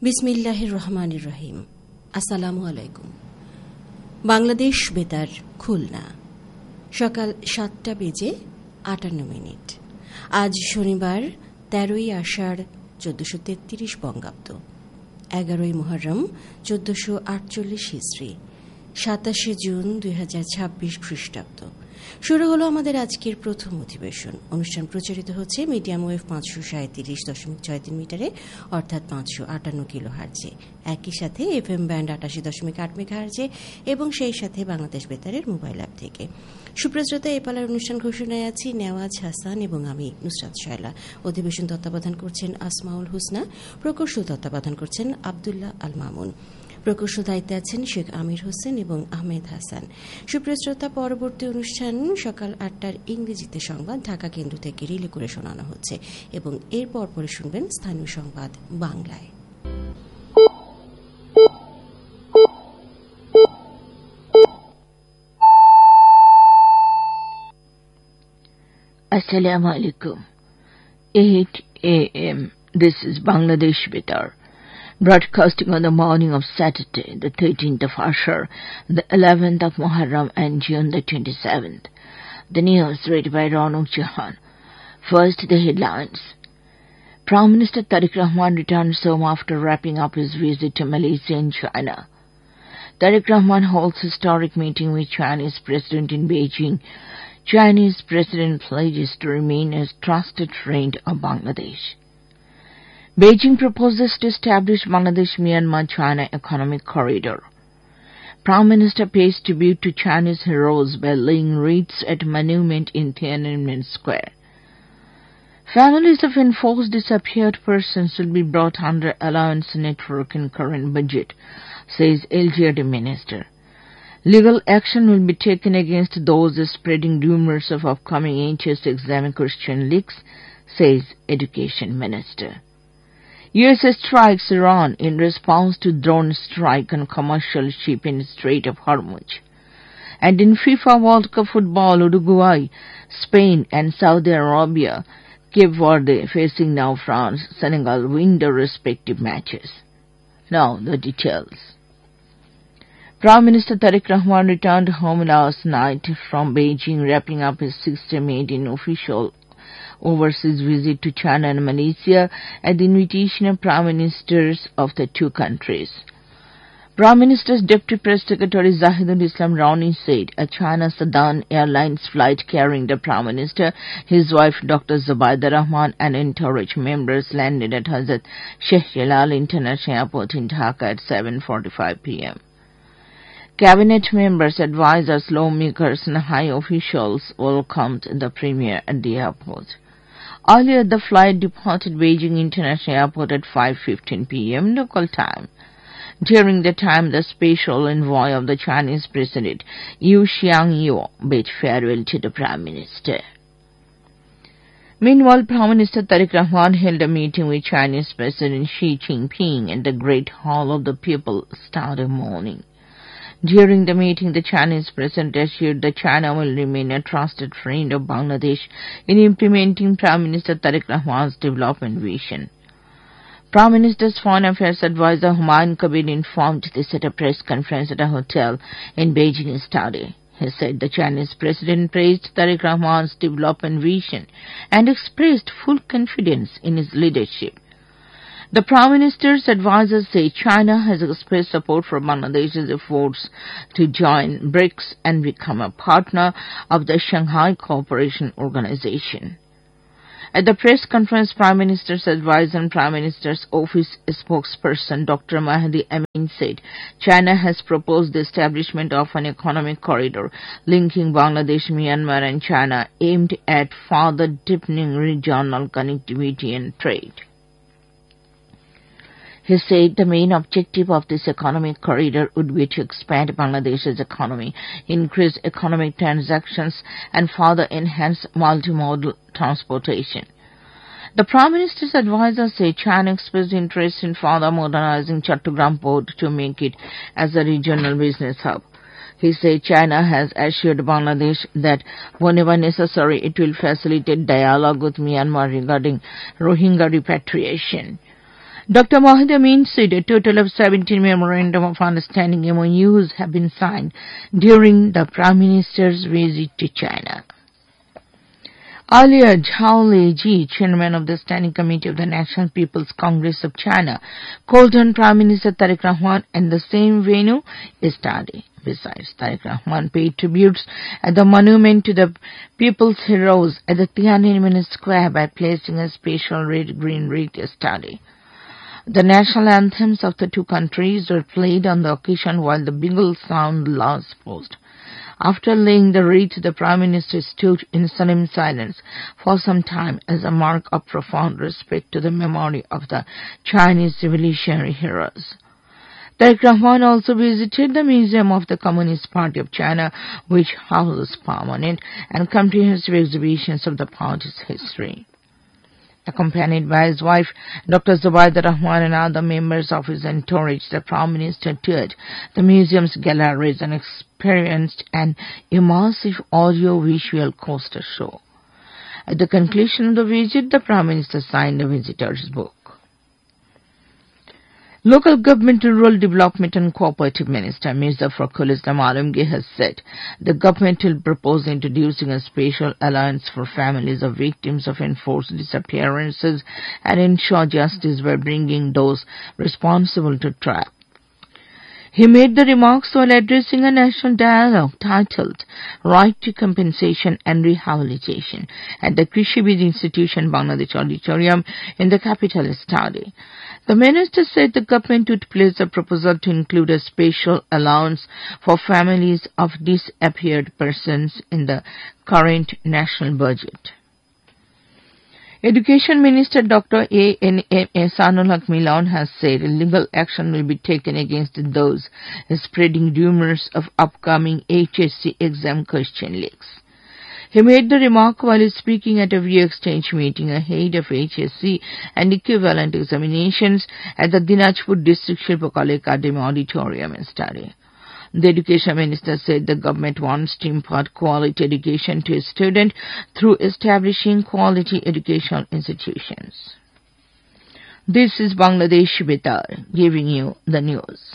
বিসমিল্লাহির রহমানির রহিম। আসসালামু আলাইকুম। বাংলাদেশ বেতার, খুলনা, সকাল 7:58। আজ শনিবার 13ই আষাঢ় 1433 বঙ্গাব্দ, 11ই মুহররম 1448 হিজরি, 27 জুন 2026 খ্রিস্টাব্দ। শুরু হলো আমাদের আজকের প্রথম অধিবেশন। অনুষ্ঠান প্রচারিত হচ্ছে মিডিয়াম ওয়েভ 537.63 মিটারে, অর্থাৎ 558 কিলোহার্জে, একই সাথে এফএম ব্যান্ড 88.8 মেগাহার্জে এবং সেই সাথে বাংলাদেশ বেতারের মোবাইল অ্যাপ থেকে। সুপ্রশ্রোতা, এ পালার অনুষ্ঠান ঘোষণায় আছি নেওয়াজ হাসান এবং আমি নুসরাত শায়লা। অধিবেশন তত্ত্বাবধান করছেন আসমাউল হুসনা, প্রকৌশল তত্ত্বাবধান করছেন আবদুল্লাহ আল মামুন, প্রকৌশল দায়িত্বে আছেন শেখ আমির হোসেন এবং আহমেদ হাসান। সুপ্রশ্রোতা, পরবর্তী অনুষ্ঠান সকাল 8টার ইংরেজিতে সংবাদ ঢাকা কেন্দ্র থেকে রিলে করে শোনানো হচ্ছে এবং এর পরে শুনবেন স্থানীয় সংবাদ বাংলায়। Assalamu alaikum. 8 a.m. This is Bangladesh Betar, broadcasting on the morning of Saturday, the 13th of Ashar, the 11th of Muharram, and June the 27th. The news read by Raunaq Jahan. First, the headlines. Prime Minister Tariq Rahman returns home after wrapping up his visit to Malaysia and China. Tariq Rahman holds historic meeting with Chinese President in Beijing. Chinese President pledges to remain as trusted friend of Bangladesh. Beijing proposes to establish Bangladesh-Myanmar-China economic corridor. Prime Minister pays tribute to Chinese heroes by laying wreaths at monument in Tiananmen Square. Families of enforced disappeared persons will be brought under allowance network in current budget, says LGRD Minister. Legal action will be taken against those spreading rumors of upcoming HS exam question leaks, says Education Minister. US strikes Iran in response to drone strike on commercial ship in Strait of Hormuz. And in FIFA World Cup football, Uruguay, Spain and Saudi Arabia, Cape Verde facing now France, Senegal win their respective matches. Now the details. Prime Minister Tariq Rahman returned home last night from Beijing, wrapping up his 6th official overseas visit to China and Malaysia at the invitation of Prime Ministers of the two countries. Prime Minister's Deputy Press Secretary Zahidul Islam Rauni said a China Southern Airlines flight carrying the Prime Minister, his wife Dr. Zubaida Rahman and entourage members landed at Hazrat Sheikh Jalal International Airport in Dhaka at 7:45 p.m. Cabinet members, advisors, lawmakers and high officials welcomed the Premier at the airport. Earlier, the flight departed Beijing International Airport at 5:15 p.m. local time. During the time, the special envoy of the Chinese President, Yu Xiangyo, bid farewell to the Prime Minister. Meanwhile, Prime Minister Tariq Rahman held a meeting with Chinese President Xi Jinping in the Great Hall of the People Saturday morning. During the meeting, the Chinese President assured that China will remain a trusted friend of Bangladesh in implementing Prime Minister Tariq Rahman's development vision. Prime Minister's Foreign Affairs Advisor Humayun Kabir informed this at a press conference at a hotel in Beijing yesterday. He said the Chinese President praised Tariq Rahman's development vision and expressed full confidence in his leadership. The Prime Minister's advisors say China has expressed support for Bangladesh's efforts to join BRICS and become a partner of the Shanghai Cooperation Organization. At the press conference, Prime Minister's advisor and Prime Minister's office spokesperson Dr. Mahdi Amin said China has proposed the establishment of an economic corridor linking Bangladesh, Myanmar and China aimed at further deepening regional connectivity and trade. He said the main objective of this economic corridor would be to expand Bangladesh's economy, increase economic transactions, and further enhance multimodal transportation. The Prime Minister's advisors say China expressed interest in further modernizing Chattogram port to make it as a regional business hub. He said China has assured Bangladesh that whenever necessary it will facilitate dialogue with Myanmar regarding Rohingya repatriation. Dr. Mohammed Amin said a total of 17 Memorandum of Understanding MOUs have been signed during the Prime Minister's visit to China. Earlier, Zhao Leji, chairman of the Standing Committee of the National People's Congress of China, called on Prime Minister Tariq Rahman in the same venue yesterday. Besides, Tariq Rahman paid tributes at the monument to the people's heroes at the Tiananmen Square by placing a special red-green wreath yesterday. The national anthems of the two countries were played on the occasion while the bugle sound was posed. After laying the wreath, the Prime Minister stood in solemn silence for some time as a mark of profound respect to the memory of the Chinese revolutionary heroes. Tariq Rahman also visited the Museum of the Communist Party of China, which houses permanent and comprehensive exhibitions of the party's history. Accompanied by his wife, Dr. Zubaydah Rahman, and other members of his entourage, the Prime Minister toured the museum's galleries and experienced an immersive audio-visual coaster show. At the conclusion of the visit, the Prime Minister signed a visitor's book. Local Government, Rural Development and Cooperative Minister Mirza Fakhrul Islam Alamgir has said the government will propose introducing a special allowance for families of victims of enforced disappearances and ensure justice by bringing those responsible to trial. He made the remarks while addressing a national dialogue titled Right to Compensation and Rehabilitation at the Krishibid Institution Bangladesh Auditorium in the capital yesterday. The minister said the government would place a proposal to include a special allowance for families of disappeared persons in the current national budget. Education Minister Dr. A.N.M. Ehsanul Haq Milan has said legal action will be taken against those spreading rumors of upcoming HSC exam question leaks. He made the remark while speaking at a view exchange meeting ahead of HSC and equivalent examinations at the Dinajpur District Shilpakala Academy Auditorium yesterday. The Education Minister said the government wants to impart quality education to a student through establishing quality educational institutions. This is Bangladesh Betar, giving you the news.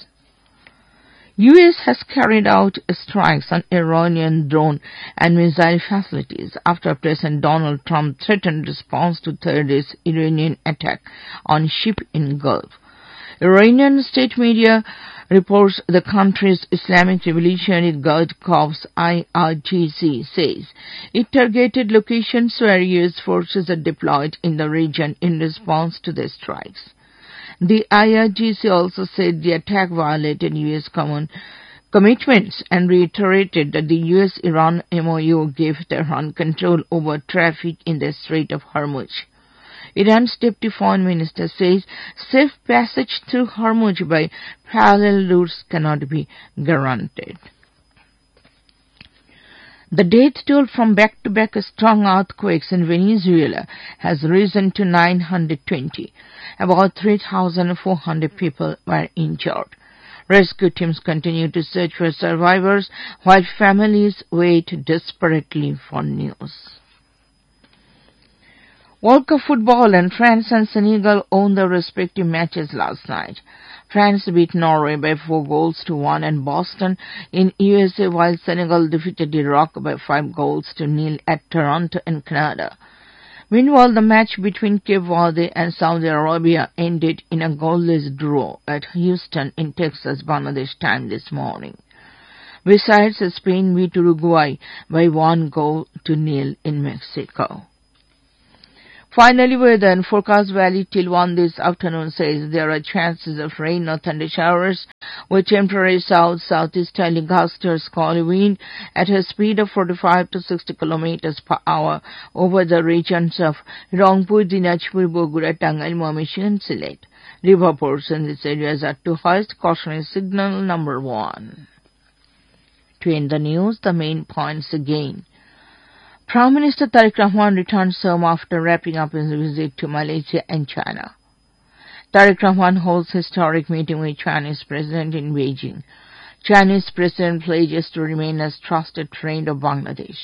U.S. has carried out strikes on Iranian drone and missile facilities after President Donald Trump threatened response to Thursday's Iranian attack on ship in Gulf. Iranian state media reports the country's Islamic Revolutionary Guard Corps IRGC says it targeted locations where U.S. forces are deployed in the region in response to the strikes. The IRGC also said the attack violated U.S. commitments and reiterated that the U.S.-Iran MOU gave Tehran control over traffic in the Strait of Hormuz. Iran's Deputy Foreign Minister says safe passage through Hormuz by parallel routes cannot be guaranteed. The death toll from back-to-back strong earthquakes in Venezuela has risen to 920. About 3,400 people were injured. Rescue teams continue to search for survivors while families wait desperately for news. World Cup football, and France and Senegal won their respective matches last night. France beat Norway by 4-1 in Boston in USA, while Senegal defeated Iraq by 5-0 at Toronto in Canada. Meanwhile, the match between Cape Verde and Saudi Arabia ended in a goalless draw at Houston in Texas, Bangladesh time this morning. Besides, Spain beat Uruguay by 1-0 in Mexico. Finally, weather and forecast value till 1 this afternoon says there are chances of rain or thunder showers with temporary south-southeasterly gusts or squally wind at a speed of 45 to 60 kilometers per hour over the regions of Rangpur, Dinajpur, Bogura, Tangail, Mymensingh and Sylhet. River ports in these areas are to hoist cautionary signal number 1. To end the news, the main points again. Prime Minister Tariq Rahman returns home after wrapping up his visit to Malaysia and China. Tariq Rahman holds historic meeting with Chinese President in Beijing. Chinese President pledges to remain as trusted friend of Bangladesh.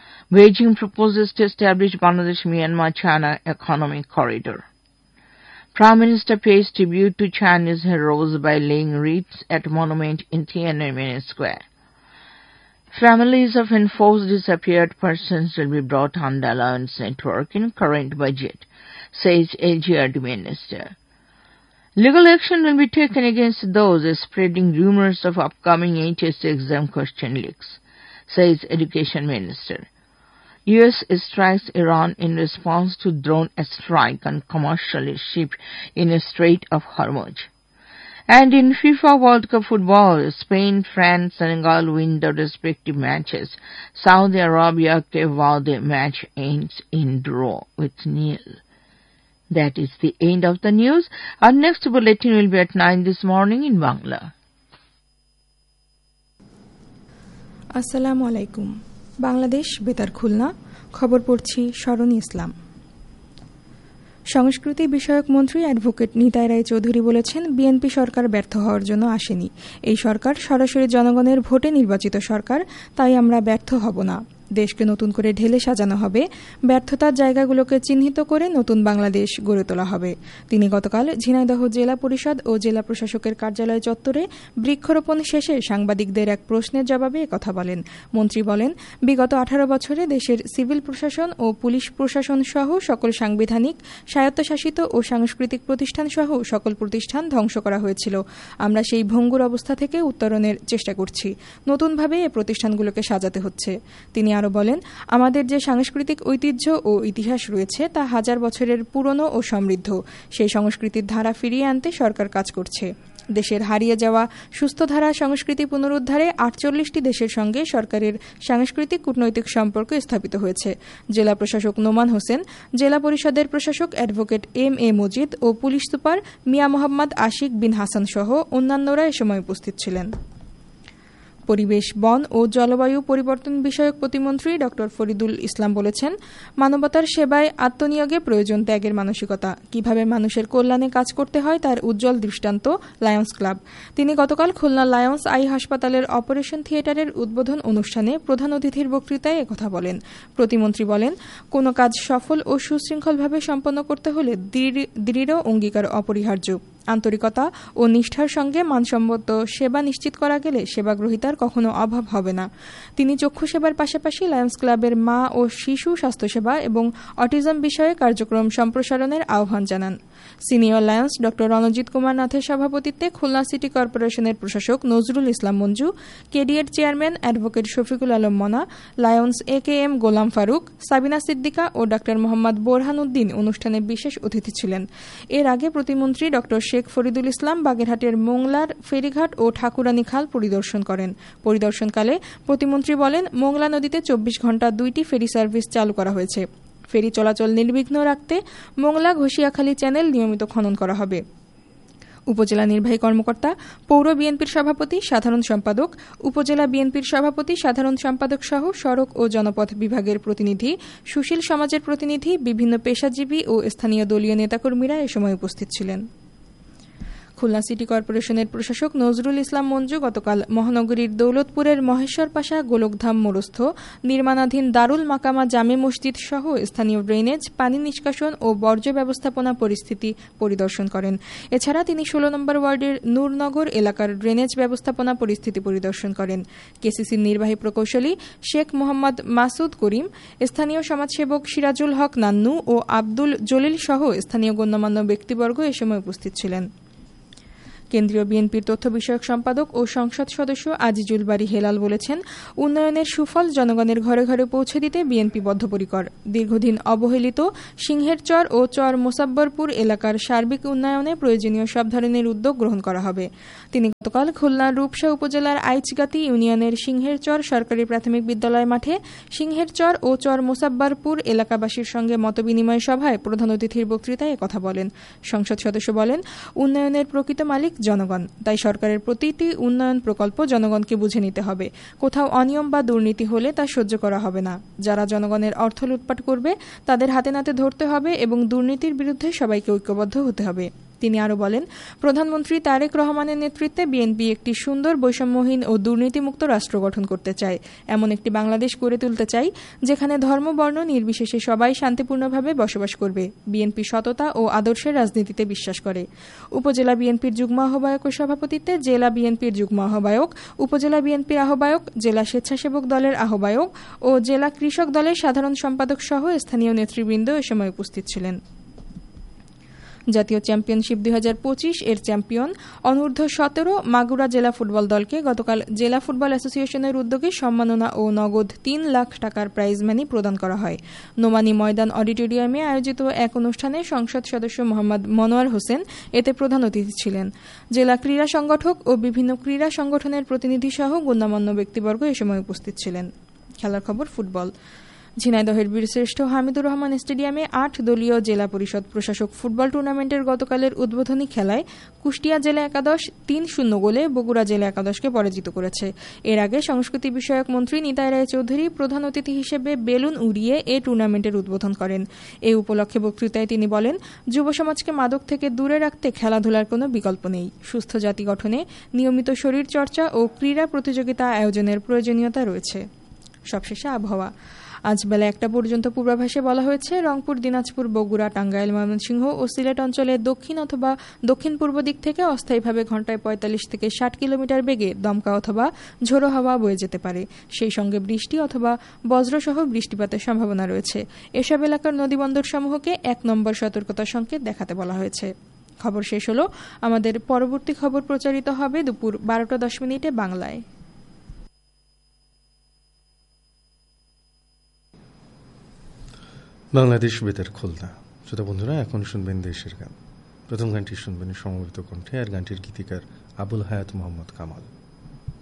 Beijing proposes to establish Bangladesh-Myanmar-China Economic Corridor. Prime Minister pays tribute to Chinese heroes by laying wreaths at monument in Tiananmen Square. Families of enforced disappeared persons will be brought under allowance network in current budget, says LGRD Minister. Legal action will be taken against those spreading rumors of upcoming HSC exam question leaks, says Education Minister. U.S. strikes Iran in response to drone strike on commercial ship in the Strait of Hormuz. And in FIFA World Cup football, Spain, France, Senegal win their respective matches. Saudi Arabia, Cape Verde match ends in draw with 0. That is the end of the news. Our next bulletin will be at 9 this morning in Bangla. আসসালামু আলাইকুম। বাংলাদেশ বেতার খুলনা, খবর পড়ছি শরণী ইসলাম। সংস্কৃতি বিষয়ক মন্ত্রী advocate Nitai রায় চৌধুরী বলেছেন, BNP সরকার ব্যর্থ হওয়ার জন্য আসেনি। এই সরকার সরাসরি জনগণের ভোটে নির্বাচিত সরকার, তাই আমরা ব্যর্থ হব না। দেশকে নতুন করে ঢেলে সাজানো হবে, ব্যর্থতার জায়গাগুলোকে চিহ্নিত করে নতুন বাংলাদেশ গড়ে তোলা হবে। তিনি গতকাল ঝিনাইদহ জেলা পরিষদ ও জেলা প্রশাসকের কার্যালয় চত্বরে বৃক্ষরোপণ শেষে সাংবাদিকদের এক প্রশ্নের জবাবে একথা বলেন। মন্ত্রী বলেন, বিগত 18 বছরে দেশের সিভিল প্রশাসন ও পুলিশ প্রশাসন সহ সকল সাংবিধানিক, স্বায়ত্তশাসিত ও সাংস্কৃতিক প্রতিষ্ঠান সহ সকল প্রতিষ্ঠান ধ্বংস করা হয়েছিল। আমরা সেই ভঙ্গুর অবস্থা থেকে উত্তরণের চেষ্টা করছি। নতুনভাবে এ প্রতিষ্ঠানগুলোকে সাজাতে হচ্ছে। তিনি আরো বলেন, আমাদের যে সাংস্কৃতিক ঐতিহ্য ও ইতিহাস রয়েছে তা হাজার বছরের পুরনো ও সমৃদ্ধ। সেই সংস্কৃতির ধারা ফিরিয়ে আনতে সরকার কাজ করছে। দেশের হারিয়ে যাওয়া সুস্থ ধারা সংস্কৃতি পুনরুদ্ধারে 48টি দেশের সঙ্গে সরকারের সাংস্কৃতিক কূটনৈতিক সম্পর্ক স্থাপিত হয়েছে। জেলা প্রশাসক নোমান হোসেন, জেলা পরিষদের প্রশাসক অ্যাডভোকেট এম.এ. মজিদ ও পুলিশ সুপার মিয়া মোহাম্মদ আশিক বিন হাসান সহ অন্যান্যরা এ সময় উপস্থিত ছিলেন। পরিবেশ, বন ও জলবায়ু পরিবর্তন বিষয়ক প্রতিমন্ত্রী ড. ফরিদুল ইসলাম বলেছেন, মানবতার সেবায় আত্মনিয়োগে প্রয়োজন ত্যাগের মানসিকতা। কিভাবে মানুষের কল্যাণে কাজ করতে হয় তার উজ্জ্বল দৃষ্টান্ত লায়ন্স ক্লাব। তিনি গতকাল খুলনা লায়ন্স আই হাসপাতালের অপারেশন থিয়েটারের উদ্বোধন অনুষ্ঠানে প্রধান অতিথির বক্তৃতায় একথা বলেন। প্রতিমন্ত্রী বলেন, কোনো কাজ সফল ও সুশৃঙ্খলভাবে সম্পন্ন করতে হলে দৃঢ় অঙ্গীকার অপরিহার্য। আন্তরিকতা ও নিষ্ঠার সঙ্গে মানসম্মত সেবা নিশ্চিত করা গেলে সেবাগ্রহীতার কখনো অভাব হবে না। তিনি চক্ষু সেবার পাশাপাশি লায়ন্স ক্লাবের মা ও শিশু স্বাস্থ্যসেবা এবং অটিজম বিষয়ে কার্যক্রম সম্প্রসারণের আহ্বান জানান। সিনিয়র লায়ন্স ড. রণজিৎ কুমার নাথের সভাপতিত্বে খুলনা সিটি কর্পোরেশনের প্রশাসক নজরুল ইসলাম মঞ্জু, কেডিএর চেয়ারম্যান অ্যাডভোকেট শফিকুল আলম মনা, লায়ন্স এ.কে.এম. গোলাম ফারুক, সাবিনা সিদ্দিকা ও ড. মোহাম্মদ বোরহান উদ্দিন অনুষ্ঠানে বিশেষ অতিথি ছিলেন। এর আগে প্রতিমন্ত্রী ড. শেখ ফরিদুল ইসলাম বাগেরহাটের মোংলার ফেরিঘাট ও ঠাকুরানী খাল পরিদর্শন করেন। পরিদর্শনকালে প্রতিমন্ত্রী বলেন, মোংলা নদীতে 24 ঘণ্টা 2টি ফেরি সার্ভিস চালু করা হয়েছে। ফেরি চলাচল নির্বিঘ্ন রাখতে মোংলা ঘষিয়াখালী চ্যানেল নিয়মিত খনন করা হবে। উপজেলা নির্বাহী কর্মকর্তা, পৌর বিএনপির সভাপতি, সাধারণ সম্পাদক, উপজেলা বিএনপির সভাপতি, সাধারণ সম্পাদক সহ সড়ক ও জনপথ বিভাগের প্রতিনিধি, সুশীল সমাজের প্রতিনিধি, বিভিন্ন পেশাজীবী ও স্থানীয় দলীয় নেতাকর্মীরা এ সময় উপস্থিত ছিলেন। খুলনা সিটি কর্পোরেশনের প্রশাসক নজরুল ইসলাম মঞ্জু গতকাল মহানগরীর দৌলতপুরের মহেশ্বর পাশা গোলকধাম মোড়স্থ নির্মাণাধীন দারুল মাকামা জামে মসজিদ সহ স্থানীয় ড্রেনেজ, পানি নিষ্কাশন ও বর্জ্য ব্যবস্থাপনা পরিস্থিতি পরিদর্শন করেন। এছাড়া তিনি 16 নম্বর ওয়ার্ডের নূরনগর এলাকার ড্রেনেজ ব্যবস্থাপনা পরিস্থিতি পরিদর্শন করেন। কেসিসির নির্বাহী প্রকৌশলী শেখ মোহাম্মদ মাসুদ করিম, স্থানীয় সমাজসেবক সিরাজুল হক নান্নু ও আব্দুল জলিল সহ স্থানীয় গণ্যমান্য ব্যক্তিবর্গ এ সময় উপস্থিত ছিলেন। কেন্দ্রীয় বিএনপির তথ্য বিষয়ক সম্পাদক ও সংসদ সদস্য আজিজুল বারী হেলাল বলেছেন, উন্নয়নের সুফল জনগণের ঘরে ঘরে পৌঁছে দিতে বিএনপি বদ্ধপরিকর। দীর্ঘদিন অবহেলিত সিংহের চর ও চর মোসাব্বরপুর এলাকার সার্বিক উন্নয়নে প্রয়োজনীয় সব ধরনের উদ্যোগ গ্রহণ করা হবে। তিনি গতকাল খুলনার রূপসা উপজেলার আইচগাতি ইউনিয়নের সিংহের চর সরকারি প্রাথমিক বিদ্যালয় মাঠে সিংহের চর ও চর মোসাব্বরপুর এলাকাবাসীর সঙ্গে মতবিনিময় সভায় প্রধান অতিথির বক্তৃতায় কথা বলেন। সংসদ সদস্য বলেন, উন্নয়নের প্রকৃত মালিক জনগণ, তাই সরকারের প্রতিটি উন্নয়ন প্রকল্প জনগণকে বুঝে নিতে হবে। কোথাও অনিয়ম বা দুর্নীতি হলে তা সহ্য করা হবে না। যারা জনগণের অর্থ লুটপাট করবে তাদের হাতে নাতে ধরতে হবে এবং দুর্নীতির বিরুদ্ধে সবাইকে ঐক্যবদ্ধ হতে হবে। তিনি আরও বলেন, প্রধানমন্ত্রী তারেক রহমানের নেতৃত্বে বিএনপি একটি সুন্দর, বৈষম্যহীন ও দুর্নীতিমুক্ত রাষ্ট্র গঠন করতে চায়। এমন একটি বাংলাদেশ গড়ে তুলতে চাই যেখানে ধর্ম, বর্ণ নির্বিশেষে সবাই শান্তিপূর্ণভাবে বসবাস করবে। বিএনপি সততা ও আদর্শের রাজনীতিতে বিশ্বাস করে। উপজেলা বিএনপির যুগ্ম আহ্বায়ক ও সভাপতিত্বে জেলা বিএনপির যুগ্ম আহ্বায়ক, উপজেলা বিএনপির আহ্বায়ক, জেলা স্বেচ্ছাসেবক দলের আহ্বায়ক ও জেলা কৃষক দলের সাধারণ সম্পাদক সহ স্থানীয় নেতৃবৃন্দ এ সময় উপস্থিত ছিলেন। জাতীয় চ্যাম্পিয়নশিপ 2025 এর চ্যাম্পিয়ন অনূর্ধ্ব 17 মাগুরা জেলা ফুটবল দলকে গতকাল জেলা ফুটবল অ্যাসোসিয়েশনের উদ্যোগে সম্মাননা ও নগদ 3 লাখ টাকার প্রাইজ মানি প্রদান করা হয়। নোমানী ময়দান অডিটোরিয়ামে আয়োজিত এক অনুষ্ঠানে সংসদ সদস্য মোহাম্মদ মনোয়ার হোসেন এতে প্রধান অতিথি ছিলেন। জেলা ক্রীড়া সংগঠক ও বিভিন্ন ক্রীড়া সংগঠনের প্রতিনিধি সহ গণ্যমান্য ব্যক্তিবর্গ এ সময় উপস্থিত ছিলেন। খেলার খবর ফুটবল। ঝিনাইদহের বীরশ্রেষ্ঠ হামিদুর রহমান স্টেডিয়ামে 8 দলীয় জেলা পরিষদ প্রশাসক ফুটবল টুর্নামেন্টের গতকালের উদ্বোধনী খেলায় কুষ্টিয়া জেলা একাদশ 3-0 গোলে বগুড়া জেলা একাদশকে পরাজিত করেছে। এর আগে সংস্কৃতি বিষয়ক মন্ত্রী নিতাই রায় চৌধুরী প্রধান অতিথি হিসেবে বেলুন উড়িয়ে এ টুর্নামেন্টের উদ্বোধন করেন। এই উপলক্ষে বক্তৃতায় তিনি বলেন, যুব সমাজকে মাদক থেকে দূরে রাখতে খেলাধুলার কোনো বিকল্প নেই। সুস্থ জাতি গঠনে নিয়মিত শরীর চর্চা ও ক্রীড়া প্রতিযোগিতা আয়োজনের প্রয়োজনীয়তা রয়েছে। সবশেষে আবহাওয়া। আজ বেলা 1টা পর্যন্ত পূর্বাভাসে বলা হয়েছে, রংপুর, দিনাজপুর, বগুড়া, টাঙ্গাইল, ময়মনসিংহ ও সিলেট অঞ্চলে দক্ষিণ অথবা দক্ষিণ পূর্ব দিক থেকে অস্থায়ীভাবে ঘণ্টায় 45 থেকে 60 কিলোমিটার বেগে দমকা অথবা ঝোড়ো হাওয়া বয়ে যেতে পারে। সেই সঙ্গে বৃষ্টি অথবা বজ্রসহ বৃষ্টিপাতের সম্ভাবনা রয়েছে। এসব এলাকার নদীবন্দর সমূহকে 1 নম্বর সতর্কতা সংকেত দেখাতে বলা হয়েছে। খবর শেষ হলো। আমাদের পরবর্তী খবর প্রচারিত হবে দুপুর 12:10 বাংলায়। বাংলাদেশ বেতার খুলনা। শ্রোতা বন্ধুরা, এখন শুনবেন দেশের গান। প্রথম গানটি শুনবেন সমবেত কণ্ঠে, আর গানটির গীতিকার আবুল হায়াত মোহাম্মদ কামাল।